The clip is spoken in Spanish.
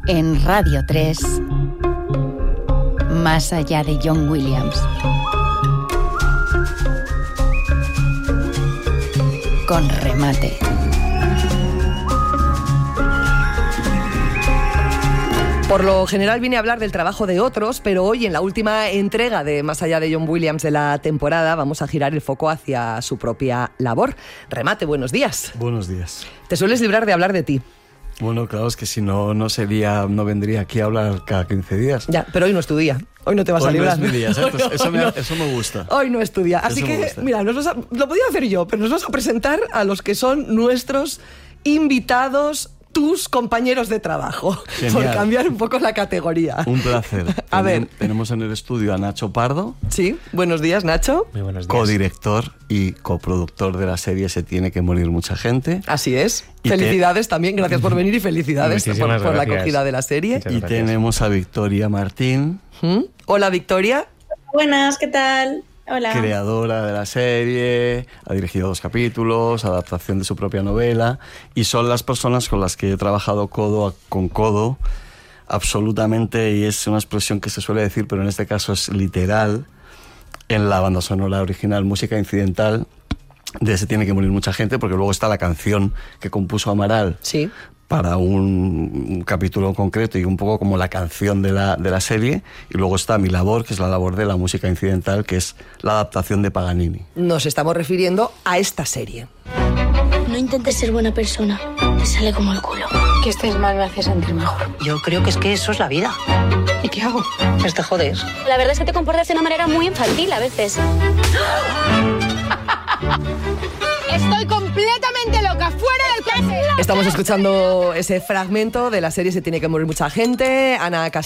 En Radio 3, Más allá de John Williams. Con remate. Por lo general vine a hablar del trabajo de otros, pero hoy en la última entrega de Más allá de John Williams de la temporada vamos a girar el foco hacia su propia labor. Remate, buenos días. Buenos días. Te sueles librar de hablar de ti. Bueno, claro, es que si no, no vendría aquí a hablar cada 15 días. Ya, pero hoy no es tu día. Hoy no te vas a librar. Hoy no es mi día, ¿sabes? Eso me gusta. Hoy no es tu día. Así que, mira, lo podía hacer yo, pero nos vas a presentar a los que son nuestros invitados, tus compañeros de trabajo. Genial. Por cambiar un poco la categoría. Un placer. A ver. Tenemos en el estudio a Nacho Pardo. Sí, buenos días, Nacho. Muy buenos días. Codirector y coproductor de la serie Se tiene que morir mucha gente. Así es. Felicidades también, gracias por venir y felicidades por la acogida de la serie. Y tenemos a Victoria Martín. Hola, Victoria. Buenas, ¿qué tal? Hola. Creadora de la serie, ha dirigido 2 capítulos, adaptación de su propia novela, y son las personas con las que he trabajado codo con codo, absolutamente, y es una expresión que se suele decir, pero en este caso es literal, en la banda sonora original, música incidental de Se tiene que morir mucha gente, porque luego está la canción que compuso Amaral. Sí. Para un capítulo concreto y un poco como la canción de la serie, y luego está mi labor, que es la labor de la música incidental, que es la adaptación de Paganini. Nos estamos refiriendo a esta serie. No intentes ser buena persona, te sale como el culo. Que estés mal me hace sentir mejor. Yo creo que es que eso es la vida. ¿Y qué hago? Pues te jodes. La verdad es que te comportas de una manera muy infantil a veces. Estoy completamente loca, fuera del clase. Estamos escuchando ese fragmento de la serie Se tiene que morir mucha gente. Ana Castillo